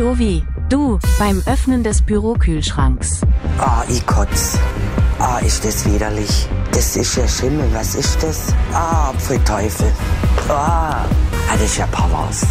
Ovi, du, beim Öffnen des Bürokühlschranks. Ah, ich kotz. Ah, ist das widerlich. Das ist ja Schimmel. Was ist das? Ah, Apfelteufel. Ah, das ist ja pervers.